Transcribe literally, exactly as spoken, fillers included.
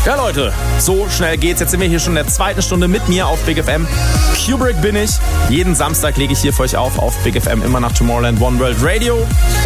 Ja, Leute, so schnell geht's. Jetzt sind wir hier schon in der zweiten Stunde mit mir auf Big F M. Kubrick bin ich. Jeden Samstag lege ich hier für euch auf, auf Big F M, immer nach Tomorrowland One World Radio.